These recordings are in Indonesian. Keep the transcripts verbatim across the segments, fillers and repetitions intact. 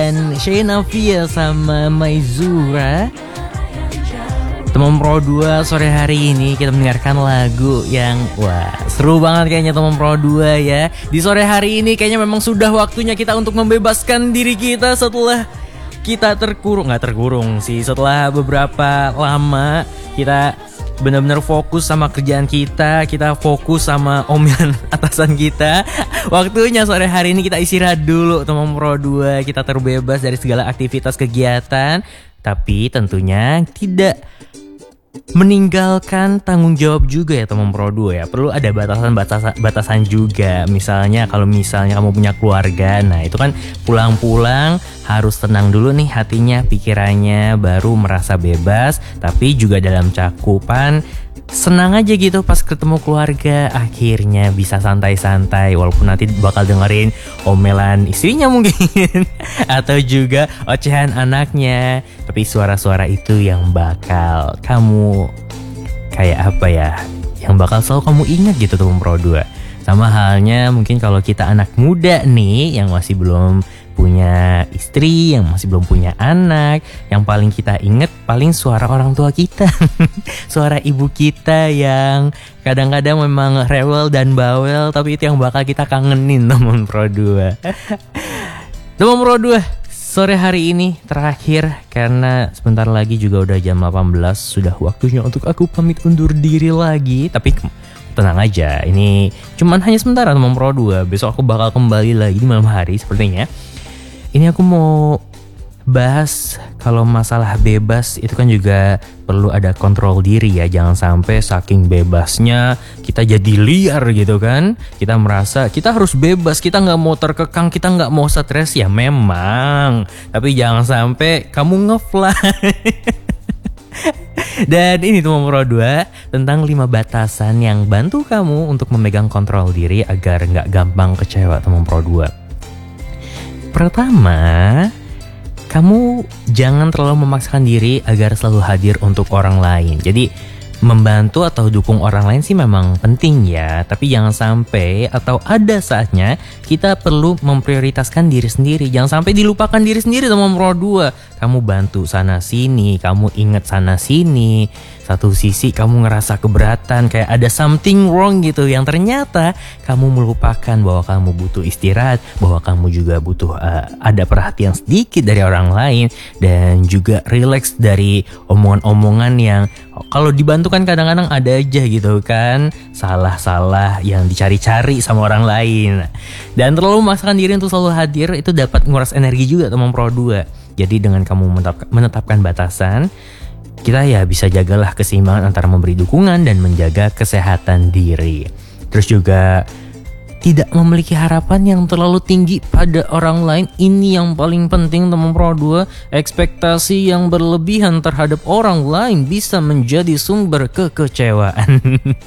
dan Shayna Fia sama Maizura. Teman Pro dua, sore hari ini kita mendengarkan lagu yang wah seru banget kayaknya teman Pro dua ya. Di sore hari ini kayaknya memang sudah waktunya kita untuk membebaskan diri kita setelah kita terkurung, nggak terkurung sih, setelah beberapa lama kita benar-benar fokus sama kerjaan kita, kita fokus sama omelan atasan kita. Waktunya sore hari ini kita istirahat dulu teman Pro dua, kita terbebas dari segala aktivitas kegiatan, tapi tentunya tidak meninggalkan tanggung jawab juga ya teman Pro dua ya. Perlu ada batasan-batasan batasan juga. Misalnya kalau misalnya kamu punya keluarga, nah itu kan pulang-pulang harus tenang dulu nih hatinya, pikirannya, baru merasa bebas. Tapi juga dalam cakupan senang aja gitu pas ketemu keluarga, akhirnya bisa santai-santai walaupun nanti bakal dengerin omelan istrinya mungkin atau juga ocehan anaknya, tapi suara-suara itu yang bakal kamu kayak apa ya, yang bakal selalu kamu ingat gitu teman Pro dua. Sama halnya mungkin kalau kita anak muda nih yang masih belum punya istri, yang masih belum punya anak, yang paling kita inget paling suara orang tua kita. Suara ibu kita yang kadang-kadang memang rewel dan bawel, tapi itu yang bakal kita kangenin teman Pro dua. Teman Pro dua, sore hari ini terakhir karena sebentar lagi juga udah jam delapan belas, sudah waktunya untuk aku pamit undur diri lagi. Tapi tenang aja, ini cuman hanya sementara teman Pro dua. Besok aku bakal kembali lagi di malam hari sepertinya. Ini aku mau bahas kalau masalah bebas itu kan juga perlu ada kontrol diri ya. Jangan sampai saking bebasnya kita jadi liar gitu kan. Kita merasa kita harus bebas, kita gak mau terkekang, kita gak mau stres ya memang. Tapi jangan sampai kamu ngefly. Dan ini teman Pro dua tentang lima batasan yang bantu kamu untuk memegang kontrol diri agar gak gampang kecewa teman Pro dua. Pertama, kamu jangan terlalu memaksakan diri agar selalu hadir untuk orang lain. Jadi membantu atau dukung orang lain sih memang penting ya, tapi jangan sampai atau ada saatnya kita perlu memprioritaskan diri sendiri. Jangan sampai dilupakan diri sendiri teman Pro dua. Kamu bantu sana sini, kamu inget sana sini. Satu sisi kamu ngerasa keberatan, kayak ada something wrong gitu, yang ternyata kamu melupakan bahwa kamu butuh istirahat, bahwa kamu juga butuh uh, ada perhatian sedikit dari orang lain, dan juga relax dari omongan-omongan yang kalau dibantu kan kadang-kadang ada aja gitu kan, salah-salah yang dicari-cari sama orang lain. Dan terlalu memaksakan diri untuk selalu hadir itu dapat nguras energi juga teman Pro dua. Jadi dengan kamu menetapkan, menetapkan batasan, kita ya bisa jagalah keseimbangan antara memberi dukungan dan menjaga kesehatan diri. Terus juga tidak memiliki harapan yang terlalu tinggi pada orang lain. Ini yang paling penting teman Pro dua. Ekspektasi yang berlebihan terhadap orang lain bisa menjadi sumber kekecewaan.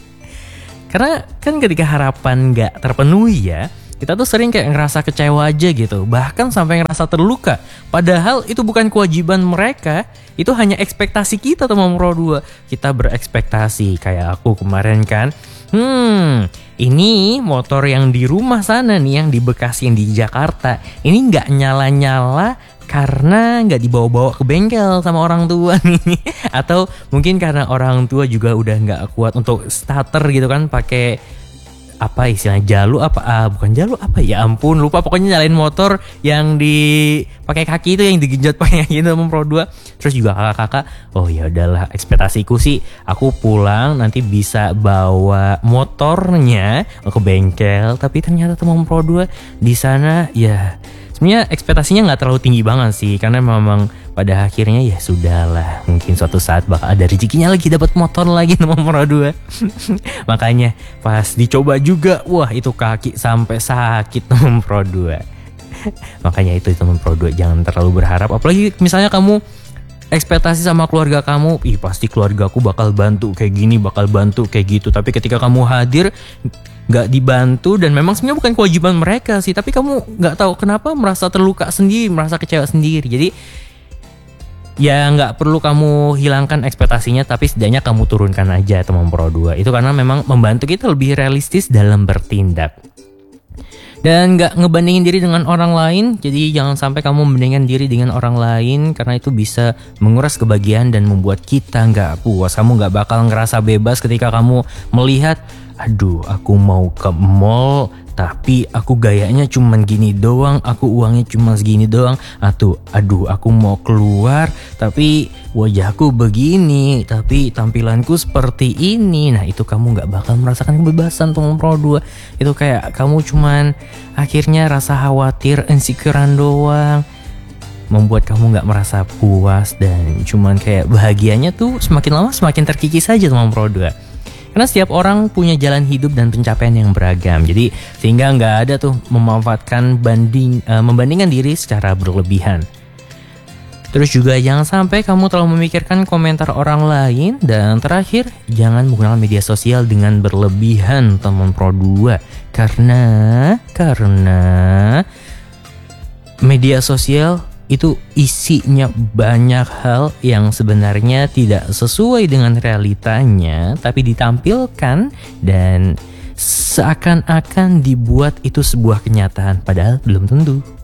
Karena kan ketika harapan gak terpenuhi ya, kita tuh sering kayak ngerasa kecewa aja gitu. Bahkan sampai ngerasa terluka. Padahal itu bukan kewajiban mereka. Itu hanya ekspektasi kita teman Pro dua. Kita berekspektasi kayak aku kemarin kan. Hmm, ini motor yang di rumah sana nih, yang di Bekasi, yang di Jakarta, ini gak nyala-nyala karena gak dibawa-bawa ke bengkel sama orang tua nih. Atau mungkin karena orang tua juga udah gak kuat untuk starter gitu kan, pakai apa istilahnya jalu apa ah, bukan jalu apa ya ampun lupa, pokoknya nyalain motor yang di pakai kaki itu, yang digenjot pakai kaki itu teman Pro dua. Terus juga kakak-kakak, oh ya udahlah, ekspektasiku sih aku pulang nanti bisa bawa motornya ke bengkel, tapi ternyata teman Pro dua di sana ya sebenarnya ekspektasinya nggak terlalu tinggi banget sih, karena memang pada akhirnya ya sudahlah, mungkin suatu saat bakal ada rezekinya lagi dapat motor lagi teman Pro dua. Makanya pas dicoba juga, wah itu kaki sampai sakit teman Pro dua. Makanya itu teman Pro dua, jangan terlalu berharap, apalagi misalnya kamu ekspektasi sama keluarga kamu, ih pasti keluargaku bakal bantu kayak gini, bakal bantu kayak gitu, tapi ketika kamu hadir gak dibantu, dan memang sebenarnya bukan kewajiban mereka sih, tapi kamu gak tahu kenapa merasa terluka sendiri, merasa kecewa sendiri. Jadi ya gak perlu kamu hilangkan ekspektasinya, tapi setidaknya kamu turunkan aja teman Pro dua. Itu karena memang membantu kita lebih realistis dalam bertindak. Dan gak ngebandingin diri dengan orang lain. Jadi jangan sampai kamu membandingkan diri dengan orang lain, karena itu bisa menguras kebahagiaan dan membuat kita gak puas. Kamu gak bakal ngerasa bebas ketika kamu melihat, aduh aku mau ke mall tapi aku gayanya cuman gini doang, aku uangnya cuma segini doang. Atau aduh aku mau keluar tapi wajahku begini, tapi tampilanku seperti ini. Nah itu kamu gak bakal merasakan kebebasan teman pro dua. Itu kayak kamu cuman akhirnya rasa khawatir, insecurean doang, membuat kamu gak merasa puas. Dan cuman kayak bahagianya tuh semakin lama semakin terkikis saja teman pro dua. Karena setiap orang punya jalan hidup dan pencapaian yang beragam. Jadi sehingga nggak ada tuh memanfaatkan banding, uh, membandingkan diri secara berlebihan. Terus juga jangan sampai kamu terlalu memikirkan komentar orang lain. Dan terakhir, jangan menggunakan media sosial dengan berlebihan teman pro dua. Karena, karena media sosial itu isinya banyak hal yang sebenarnya tidak sesuai dengan realitanya, tapi ditampilkan dan seakan-akan dibuat itu sebuah kenyataan, padahal belum tentu.